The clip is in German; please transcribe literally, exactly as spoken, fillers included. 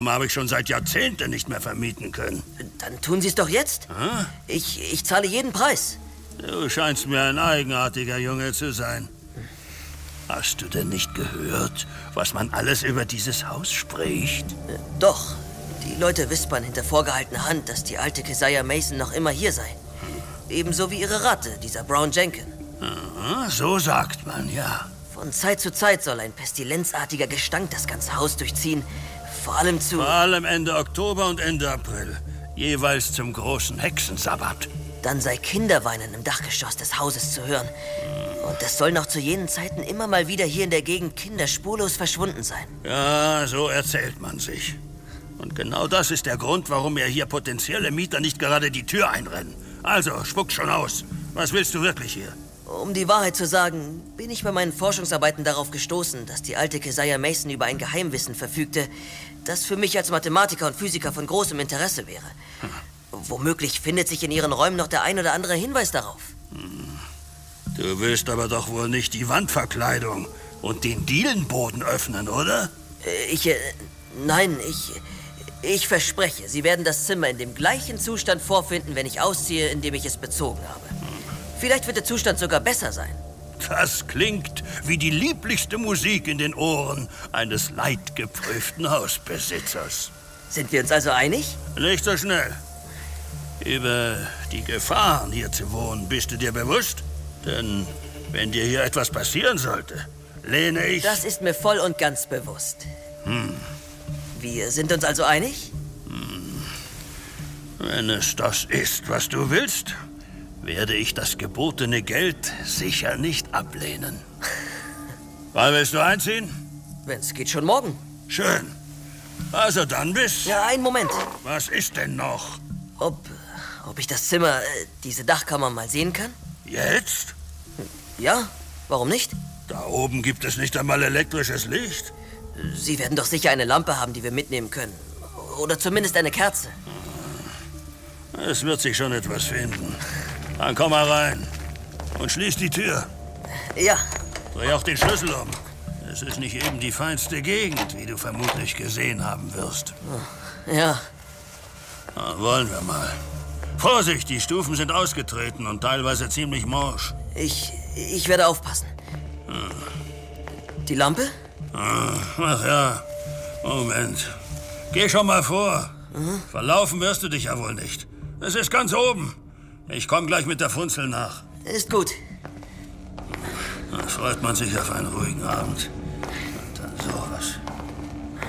habe ich schon seit Jahrzehnten nicht mehr vermieten können. Dann tun Sie es doch jetzt. Hm? Ich, ich zahle jeden Preis. Du scheinst mir ein eigenartiger Junge zu sein. Hast du denn nicht gehört, was man alles über dieses Haus spricht? Äh, doch. Die Leute wispern hinter vorgehaltener Hand, dass die alte Keziah Mason noch immer hier sei. Hm. Ebenso wie ihre Ratte, dieser Brown Jenkin. Aha, so sagt man, ja. Von Zeit zu Zeit soll ein pestilenzartiger Gestank das ganze Haus durchziehen. Vor allem zu... Vor allem Ende Oktober und Ende April. Jeweils zum großen Hexensabbat. Dann sei Kinderweinen im Dachgeschoss des Hauses zu hören. Und es soll noch zu jenen Zeiten immer mal wieder hier in der Gegend Kinder spurlos verschwunden sein. Ja, so erzählt man sich. Und genau das ist der Grund, warum mir hier potenzielle Mieter nicht gerade die Tür einrennen. Also, spuck schon aus. Was willst du wirklich hier? Um die Wahrheit zu sagen, bin ich bei meinen Forschungsarbeiten darauf gestoßen, dass die alte Keziah Mason über ein Geheimwissen verfügte, das für mich als Mathematiker und Physiker von großem Interesse wäre. Hm. Womöglich findet sich in ihren Räumen noch der ein oder andere Hinweis darauf. Hm. Du willst aber doch wohl nicht die Wandverkleidung und den Dielenboden öffnen, oder? Ich, äh, nein, ich, ich verspreche, Sie werden das Zimmer in dem gleichen Zustand vorfinden, wenn ich ausziehe, in dem ich es bezogen habe. Vielleicht wird der Zustand sogar besser sein. Das klingt wie die lieblichste Musik in den Ohren eines leidgeprüften Hausbesitzers. Sind wir uns also einig? Nicht so schnell. Über die Gefahren, hier zu wohnen, bist du dir bewusst? Denn wenn dir hier etwas passieren sollte, lehne ich... Das ist mir voll und ganz bewusst. Hm. Wir sind uns also einig? Hm. Wenn es das ist, was du willst, werde ich das gebotene Geld sicher nicht ablehnen. Wann willst du einziehen? Wenn's geht, schon morgen. Schön. Also dann bis... Ja, einen Moment. Was ist denn noch? Ob, ob ich das Zimmer, äh, diese Dachkammer mal sehen kann? Jetzt? Ja, warum nicht? Da oben gibt es nicht einmal elektrisches Licht. Sie werden doch sicher eine Lampe haben, die wir mitnehmen können. Oder zumindest eine Kerze. Es wird sich schon etwas finden. Dann komm mal rein und schließ die Tür. Ja. Dreh auch den Schlüssel um. Es ist nicht eben die feinste Gegend, wie du vermutlich gesehen haben wirst. Ja. Na, wollen wir mal. Vorsicht, die Stufen sind ausgetreten und teilweise ziemlich morsch. Ich, ich werde aufpassen. Hm. Die Lampe? Ach ja, Moment. Geh schon mal vor. Mhm. Verlaufen wirst du dich ja wohl nicht. Es ist ganz oben. Ich komme gleich mit der Funzel nach. Ist gut. Da freut man sich auf einen ruhigen Abend. Und dann sowas.